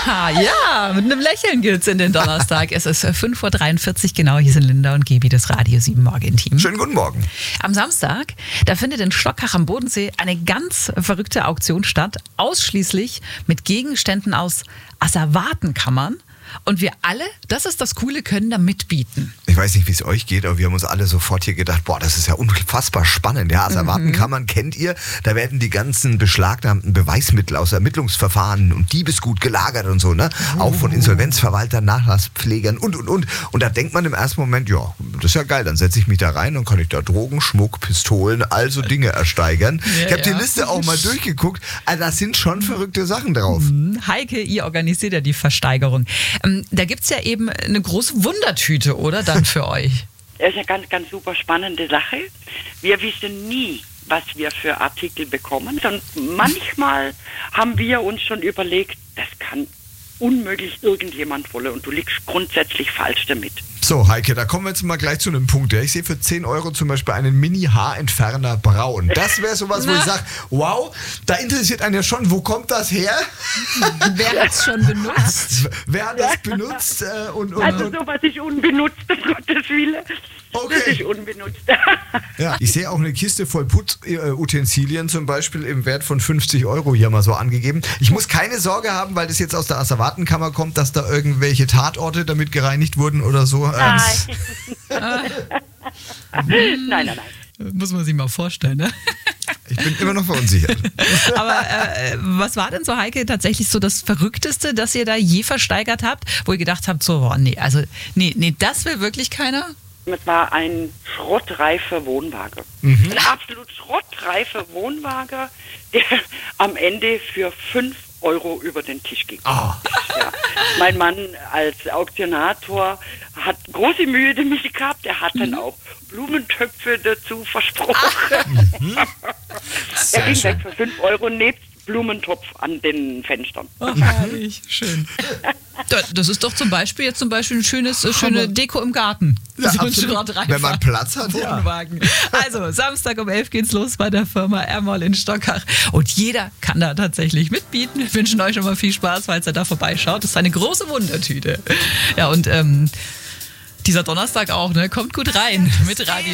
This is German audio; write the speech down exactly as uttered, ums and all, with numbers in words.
Haha, ja, mit einem Lächeln geht's in den Donnerstag. Es ist fünf Uhr dreiundvierzig, genau, hier sind Linda und Gebi, das Radio sieben Morgen-Team. Schönen guten Morgen. Am Samstag, da findet in Stockach am Bodensee eine ganz verrückte Auktion statt, ausschließlich mit Gegenständen aus Asservatenkammern. Und wir alle, das ist das Coole, können da mitbieten. Ich weiß nicht, wie es euch geht, aber wir haben uns alle sofort hier gedacht, boah, das ist ja unfassbar spannend. Ja, Asservatenkammern mhm. kennt ihr, da werden die ganzen beschlagnahmten Beweismittel aus Ermittlungsverfahren und Diebesgut gelagert und so, ne? Oh. Auch von Insolvenzverwaltern, Nachlasspflegern und, und, und. Und da denkt man im ersten Moment, ja, das ist ja geil, dann setze ich mich da rein und kann ich da Drogen, Schmuck, Pistolen, also Dinge ersteigern. Ja, ich habe ja. die Liste auch mal durchgeguckt, also da sind schon verrückte Sachen drauf. Heike, ihr organisiert ja die Versteigerung. Ähm, da gibt es ja eben eine große Wundertüte, oder, dann für euch? Das ist eine ganz, ganz super spannende Sache. Wir wissen nie, was wir für Artikel bekommen. Und manchmal haben wir uns schon überlegt, das kann unmöglich irgendjemand wollen und du liegst grundsätzlich falsch damit. So, Heike, da kommen wir jetzt mal gleich zu einem Punkt. Ja. Ich sehe für zehn Euro zum Beispiel einen Mini-Haarentferner braun. Das wäre sowas, wo ich sage, wow, da interessiert einen ja schon, wo kommt das her? Wer hat es schon benutzt? Wer hat das benutzt? Äh, und, und, also sowas ist unbenutzt, um Gottes Willen. Okay. Das ist unbenutzt. Ja, ich sehe auch eine Kiste voll Putzutensilien zum Beispiel im Wert von fünfzig Euro hier mal so angegeben. Ich muss keine Sorge haben, weil das jetzt aus der Asservatenkammer kommt, dass da irgendwelche Tatorte damit gereinigt wurden oder so. Nein. nein, nein, nein. Muss man sich mal vorstellen, ne? Ich bin immer noch verunsichert. Aber äh, was war denn so, Heike, tatsächlich so das Verrückteste, das ihr da je versteigert habt, wo ihr gedacht habt, so, boah, nee, also, nee, nee, das will wirklich keiner? Es war ein schrottreifer Wohnwagen. Mhm. Ein absolut schrottreifer Wohnwagen, der am Ende für fünf Euro über den Tisch ging. Oh. Ja. Mein Mann als Auktionator hat große Mühe damit gehabt. Er hat dann auch Blumentöpfe dazu versprochen. Mhm. Er ging weg für fünf Euro nebst Blumentopf an den Fenstern. Oh, herrlich, schön. Das ist doch zum Beispiel jetzt zum Beispiel ein schönes, schöne Deko im Garten. Ja, so absolut. Wenn man Platz hat, Wohnwagen. Ja. Also, Samstag um elf geht's los bei der Firma Ermol in Stockach. Und jeder kann da tatsächlich mitbieten. Wir wünschen euch schon mal viel Spaß, falls ihr da vorbeischaut. Das ist eine große Wundertüte. Ja, und ähm, dieser Donnerstag auch, ne? Kommt gut rein mit Radio.